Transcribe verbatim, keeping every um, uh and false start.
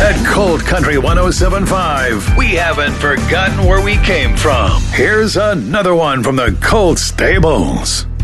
At Colt Country one oh seven point five, we haven't forgotten where we came from. Here's another one from the Colt Stables.